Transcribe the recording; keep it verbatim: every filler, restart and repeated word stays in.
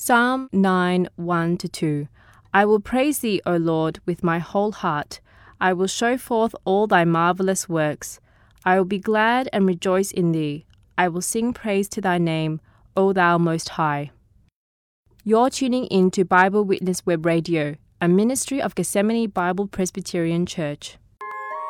Psalm nine, one to two. I will praise thee, O Lord, with my whole heart. I will show forth all thy marvelous works. I will be glad and rejoice in thee. I will sing praise to thy name, O thou Most High. You're tuning in to Bible Witness Web Radio, a ministry of Gethsemane Bible Presbyterian Church.